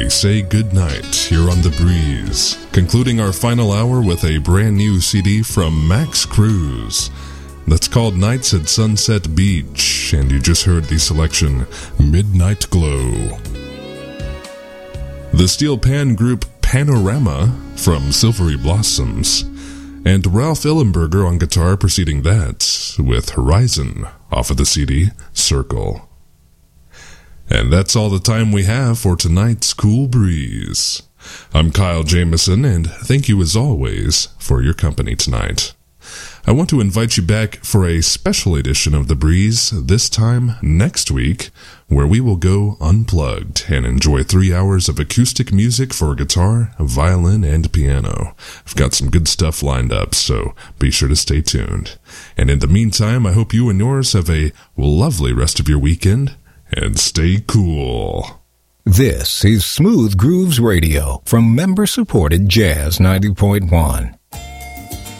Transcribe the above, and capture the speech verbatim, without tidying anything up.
we say goodnight here on The Breeze, concluding our final hour with a brand new C D from Max Cruz that's called Nights at Sunset Beach, and you just heard the selection Midnight Glow. The steel pan group Panorama from Silvery Blossoms, and Ralph Illenberger on guitar preceding that with Horizon off of the C D Circle. And that's all the time we have for tonight's Cool Breeze. I'm Kyle Jameson, and thank you as always for your company tonight. I want to invite you back for a special edition of The Breeze, this time next week, where we will go unplugged and enjoy three hours of acoustic music for guitar, violin, and piano. I've got some good stuff lined up, so be sure to stay tuned. And in the meantime, I hope you and yours have a lovely rest of your weekend, and stay cool. This is Smooth Grooves Radio from member-supported Jazz ninety point one.